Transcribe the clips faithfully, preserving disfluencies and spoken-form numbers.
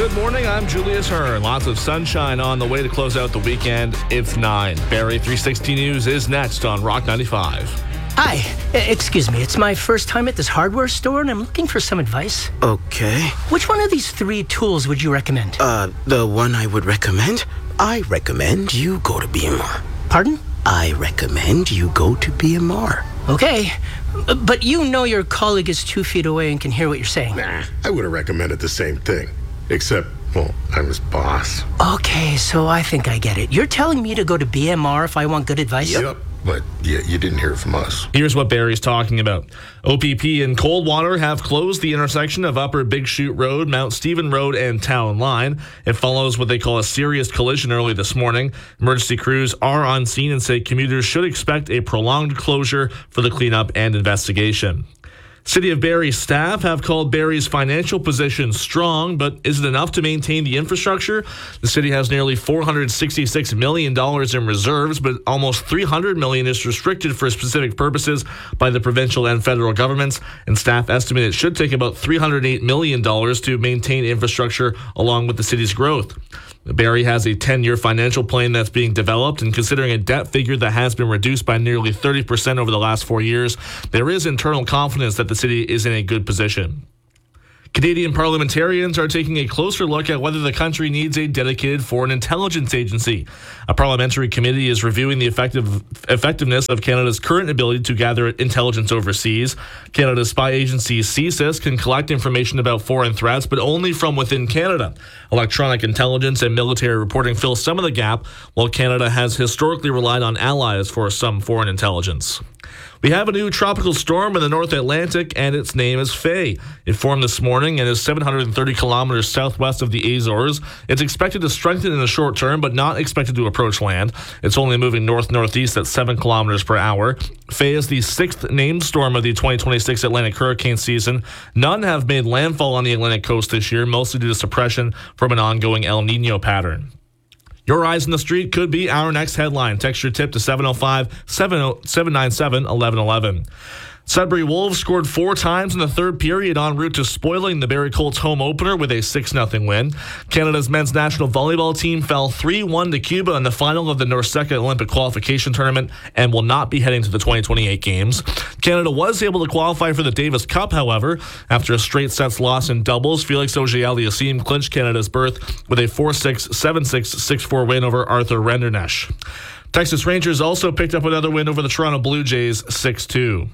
Good morning, I'm Julius Hearn. Lots of sunshine on the way to close out the weekend. It's nine. Barrie three sixty News is next on Rock ninety-five. Hi, excuse me, it's my first time at this hardware store and I'm looking for some advice. Okay. Which one of these three tools would you recommend? Uh, the one I would recommend? I recommend you go to B M R. Pardon? I recommend you go to B M R. Okay, but you know your colleague is two feet away and can hear what you're saying. Nah, I would have recommended the same thing. Except, well, I'm his boss. Okay, so I think I get it. You're telling me to go to B M R if I want good advice? Yep, but yeah, you didn't hear it from us. Here's what Barrie's talking about. O P P and Coldwater have closed the intersection of Upper Big Chute Road, Mount Stephen Road, and Town Line. It follows what they call a serious collision early this morning. Emergency crews are on scene and say commuters should expect a prolonged closure for the cleanup and investigation. City of Barrie staff have called Barrie's financial position strong, but is it enough to maintain the infrastructure? The city has nearly four hundred sixty-six million dollars in reserves, but almost three hundred million dollars is restricted for specific purposes by the provincial and federal governments, and staff estimate it should take about three hundred eight million dollars to maintain infrastructure along with the city's growth. Barrie has a ten-year financial plan that's being developed, and considering a debt figure that has been reduced by nearly thirty percent over the last four years, there is internal confidence that the city is in a good position. Canadian parliamentarians are taking a closer look at whether the country needs a dedicated foreign intelligence agency. A parliamentary committee is reviewing the effective, effectiveness of Canada's current ability to gather intelligence overseas. Canada's spy agency C S I S can collect information about foreign threats, but only from within Canada. Electronic intelligence and military reporting fill some of the gap, while Canada has historically relied on allies for some foreign intelligence. We have a new tropical storm in the North Atlantic, and its name is Faye. It formed this morning and is seven hundred thirty kilometers southwest of the Azores. It's expected to strengthen in the short term, but not expected to approach land. It's only moving north-northeast at seven kilometers per hour. Faye is the sixth named storm of the twenty twenty-six Atlantic hurricane season. None have made landfall on the Atlantic coast this year, mostly due to suppression from an ongoing El Nino pattern. Your eyes on the street could be our next headline. Text your tip to seven oh five, seven nine seven, one one one one. Sudbury Wolves scored four times in the third period en route to spoiling the Barrie Colts home opener with a six nothing win. Canada's men's national volleyball team fell three one to Cuba in the final of the NORCECA Olympic qualification tournament and will not be heading to the twenty twenty-eight games. Canada was able to qualify for the Davis Cup, however. After a straight sets loss in doubles, Felix Auger-Aliassime clinched Canada's berth with a four six, seven six, six four win over Arthur Rendernesh. Texas Rangers also picked up another win over the Toronto Blue Jays six two.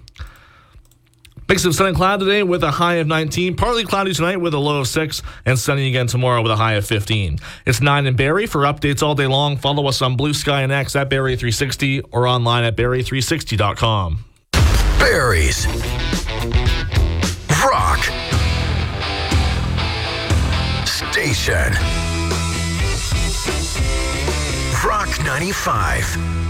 Mix of sun and cloud today with a high of nineteen. Partly cloudy tonight with a low of six. And sunny again tomorrow with a high of fifteen. It's nine in Barrie. For updates all day long, follow us on Blue Sky and X at Barrie three sixty or online at Barrie three sixty dot com. Barrie's Rock Station. Rock ninety-five.